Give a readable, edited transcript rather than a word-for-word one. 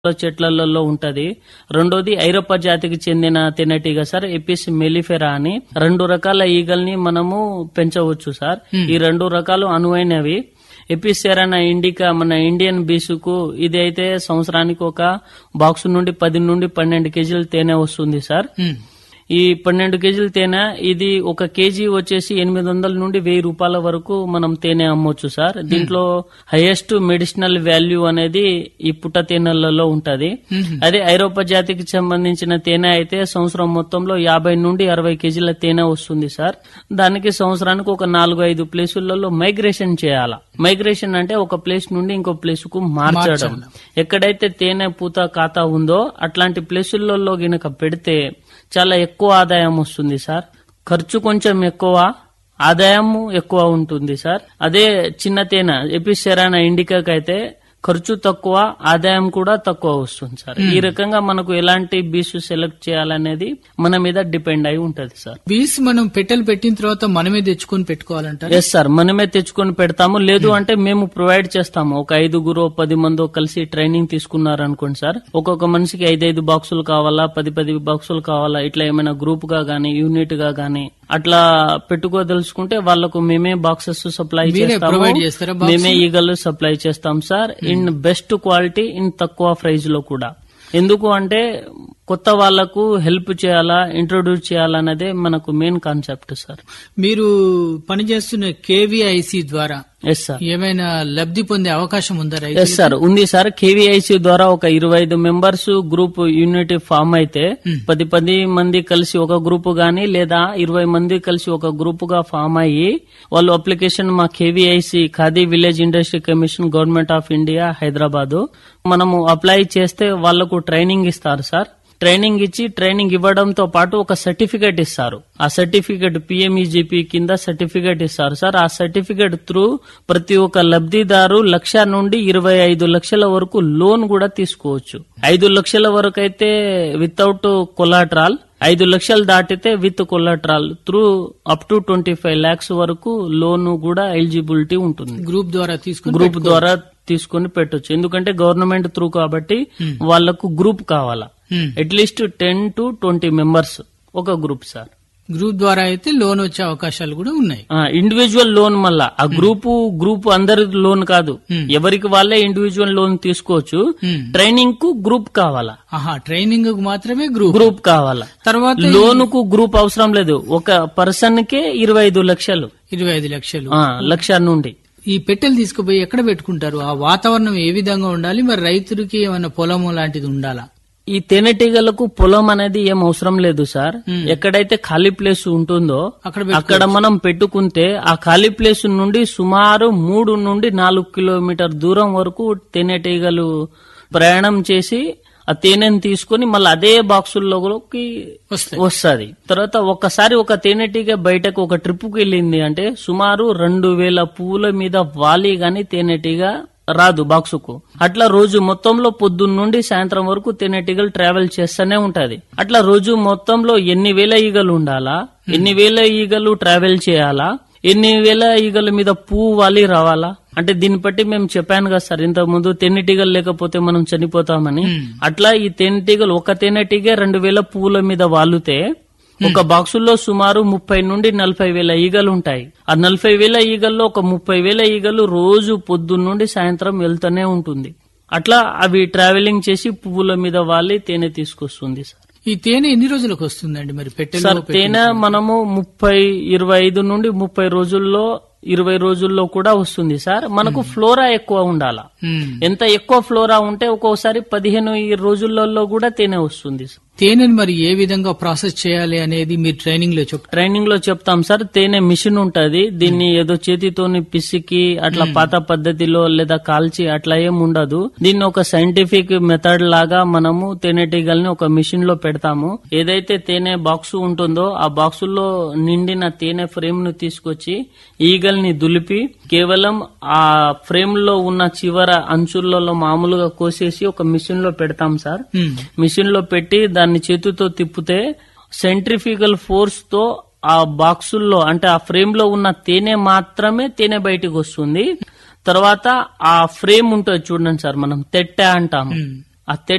చెట్లలో ఉంటది. రెండోది ఐరోపా జాతికి చెందిన తేనెటీగ సార్, ఎపిస్ మెలిఫెరా అని 2 రకాల ఈగల్ని మనము పెంచవచ్చు సార్. ఈ 2 రకాలు అనువైనవి. ఎపిస్ సెరానా ఇండికా మన ఇండియన్ బీసుకు ఇది అయితే సంవత్సరానికి ఒక బాక్స్ నుండి 10 నుండి 12 కేజీల తేనె వస్తుంది సార్. ఈ 12 కేజీల తేనె ఇది ఒక కేజీ వచ్చేసి 800 నుండి 1000 రూపాయల వరకు మనం తేనె అమ్మొచ్చు సార్. దీంట్లో హైయెస్ట్ మెడిసినల్ వాల్యూ అనేది ఈ పుట్ట తేనెలలో ఉంటది. అదే ఐరోపా జాతికి సంబంధించిన తేనె అయితే సంవత్సరం మొత్తంలో 50 నుండి 60 కేజీల తేనె వస్తుంది సార్. దానికి సంవత్సరానికి ఒక 4-5 ప్లేసులలో మైగ్రేషన్ చేయాలా. మైగ్రేషన్ అంటే ఒక ప్లేస్ నుండి ఇంకో ప్లేస్ కు మార్చడం. ఎక్కడైతే తేనె పూత ఖాతా ఉందో అట్లాంటి ప్లేసులలో గినక పెడితే చాలా ఎక్కువ ఆదాయం వస్తుంది సార్. ఖర్చు కొంచెం ఎక్కువ, ఆదాయం ఎక్కువ ఉంటుంది సార్. అదే చిన్న తేనె ఎపిస్ సెరానా ఇండికాకైతే ఖర్చు తక్కువ, ఆదాయం కూడా తక్కువ వస్తుంది సార్. ఈ రకంగా మనకు ఎలాంటి బీస్ సెలెక్ట్ చేయాలనేది మన మీద డిపెండ్ అయి ఉంటది సార్. బీస్ మనం పెట్టెలు పెట్టిన తర్వాత మనమే తెచ్చుకొని పెట్టుకోవాలంటారు? ఎస్ సార్, మనమే తెచ్చుకొని పెడతాము. లేదు అంటే మేము ప్రొవైడ్ చేస్తాము. ఒక 5-10 మందో కలిసి ట్రైనింగ్ తీసుకున్నారు అనుకోండి సార్, ఒక్కొక్క మనిషికి 5 బాక్సులు కావాలా, 10 బాక్సులు కావాలా, ఇట్లా ఏమైనా గ్రూప్ గా గానీ యూనిట్ గా గానీ అట్లా పెట్టుకోదలుచుకుంటే వాళ్లకు మేమే బాక్సెస్ సప్లై చేస్తాము. మేమే ఈగలు సప్లై చేస్తాం sir, in best quality, in తక్కువ ప్రైజ్ లో కూడా. ఎందుకు అంటే కొత్త వాళ్లకు హెల్ప్ చేయాలా, ఇంట్రొడ్యూస్ చేయాలన్నదే మనకు మెయిన్ కాన్సెప్ట్ సార్. మీరు పనిచేస్తున్న కేవీఐసి ద్వారా ఎస్ సార్ ఏమైనా లబ్ధి పొందే అవకాశం ఉందా? ఎస్ సార్, ఉంది సార్. కేవీఐసి ద్వారా ఒక 25 మెంబర్స్ గ్రూప్ యూనిట్ ఫామ్ అయితే 10 మంది కలిసి ఒక గ్రూప్ గానీ లేదా 20 మంది కలిసి ఒక గ్రూప్ గా ఫామ్ అయ్యి వాళ్ళు అప్లికేషన్ మా KVIC khadi village industry commission government of India Hyderabad మనము అప్లై చేస్తే వాళ్లకు ట్రైనింగ్ ఇస్తారు సార్. ట్రైనింగ్ ఇచ్చి ట్రైనింగ్ ఇవ్వడంతో పాటు ఒక సర్టిఫికేట్ ఇస్తారు. ఆ సర్టిఫికేట్ పిఎంఈజీపీ కింద సర్టిఫికేట్ ఇస్తారు సార్. ఆ సర్టిఫికేట్ త్రూ ప్రతి ఒక్క లబ్ధిదారు 1,00,000 నుండి 25 లక్షల వరకు లోన్ కూడా తీసుకోవచ్చు. 5 లక్షల వరకు అయితే వితౌట్ కొలాటరల్, 5 లక్షలు దాటితే with collateral through up to 25 lakhs వరకు లోన్ కూడా ఎలిజిబిలిటీ ఉంటుంది. గ్రూప్ ద్వారా తీసుకుని పెట్టొచ్చు. ఎందుకంటే గవర్నమెంట్ త్రూ కాబట్టి వాళ్లకు గ్రూప్ కావాలా. అట్లీస్ట్ 10 to 20 మెంబర్స్ ఒక గ్రూప్ సార్. గ్రూప్ ద్వారా అయితే లోన్ వచ్చే అవకాశాలు కూడా ఉన్నాయి. ఇండివిజువల్ లోన్ మళ్ళా ఆ గ్రూప్ అందరి లోన్ కాదు, ఎవరికి వాళ్ళే ఇండివిజువల్ లోన్ తీసుకోవచ్చు. ట్రైనింగ్ కు గ్రూప్ కావాలా. ట్రైనింగ్ కు మాత్రమే గ్రూప్ కావాలా. తర్వాత లోన్ కు గ్రూప్ అవసరం లేదు. ఒక పర్సన్ కే 25 లక్షలు 1,00,000 నుండి. ఈ పెట్టెలు తీసుకుపోయి ఎక్కడ పెట్టుకుంటారు? ఆ వాతావరణం ఏ విధంగా ఉండాలి? మరి రైతులకి ఏమైనా పొలం లాంటిది ఉండాలా? ఈ తేనెటీగలకు పొలం అనేది ఏం అవసరం లేదు సార్. ఎక్కడైతే ఖాళీ ప్లేస్ ఉంటుందో అక్కడ మనం పెట్టుకుంటే ఆ ఖాళీ ప్లేస్ నుండి సుమారు 3 నుండి 4 కిలోమీటర్ దూరం వరకు తేనెటీగలు ప్రయాణం చేసి ఆ తేనెను తీసుకుని మళ్ళీ అదే బాక్సుల్లోకి వస్తుంది. తర్వాత ఒక్కసారి ఒక తేనెటీగ బయటకు ఒక ట్రిప్ కు వెళ్ళింది అంటే సుమారు 2,000 పువ్వుల మీద వాలి గాని తేనెటీగ రాదు బాక్సుకు. అట్లా రోజు మొత్తంలో పొద్దున్న నుండి సాయంత్రం వరకు తేనెటీగలు ట్రావెల్ చేస్తూనే ఉంటది. అట్లా రోజు మొత్తంలో ఎన్ని వేల ఈగలు ఉండాలా, ఎన్ని వేల ఈగలు ట్రావెల్ చేయాలా, ఎన్ని వేల ఈగల మీద పువ్వు వాలి రావాలా అంటే దీన్ని బట్టి మేము చెప్పాను కదా సార్ ఇంతకు ముందు తేనెటీగలు లేకపోతే మనం చనిపోతామని. అట్లా ఈ తేనెటీగలు ఒక తేనెటీగ 2,000 పువ్వుల మీద వాలితే ఒక బాక్సుల్లో సుమారు 30 నుండి 40,000 ఈగలు ఉంటాయి. ఆ 40,000 ఈగల్లో ఒక 30,000 ఈగలు రోజు పొద్దున్న నుండి సాయంత్రం వెళ్తూనే ఉంటుంది. అట్లా అవి ట్రావెలింగ్ చేసి పువ్వుల మీద వాలి తేనె తీసుకొస్తుంది సార్. ఈ తేనె ఎన్ని రోజులకు వస్తుందండి మరి పెట్టెలో? సార్ తేనె మనము 25 నుండి 30 రోజుల్లో 20 రోజుల్లో కూడా వస్తుంది సార్. మనకు ఫ్లోరా ఎక్కువ ఉండాలా. ఎంత ఎక్కువ ఫ్లోరా ఉంటే ఒక్కోసారి 15 రోజులలో కూడా తేనె వస్తుంది. తేనెను మరి ఏ విధంగా ప్రాసెస్ చేయాలి అనేది మీరు ట్రైనింగ్ లో చెప్తాం సార్. తేనె మిషన్ ఉంటది. దీన్ని ఏదో చేతితోని పిసికి అట్లా పాత పద్ధతిలో లేదా కాల్చి అట్లా ఏం ఉండదు. దీన్ని ఒక సైంటిఫిక్ మెథడ్ లాగా మనము తేనెటీగల్ని ఒక మిషన్ లో పెడతాము. ఏదైతే తేనె బాక్సు ఉంటుందో ఆ బాక్సుల్లో నిండిన తేనె ఫ్రేమ్ ను తీసుకొచ్చి ఈగల్ని దులిపి కేవలం ఆ ఫ్రేమ్ లో ఉన్న చివర అంచులలో మామూలుగా కోసేసి ఒక మిషన్ లో పెడతాం సార్. మిషన్ లో పెట్టి దాన్ని చేతితో తిప్పితే సెంట్రిఫ్యూగల్ ఫోర్స్ తో ఆ బాక్సుల్లో అంటే ఆ ఫ్రేమ్ లో ఉన్న తేనె మాత్రమే తేనె బయటకు వస్తుంది. తర్వాత ఆ ఫ్రేమ్ ఉంటుంది చూడండి సార్, మనం తెట్టె అంటాము. ఆ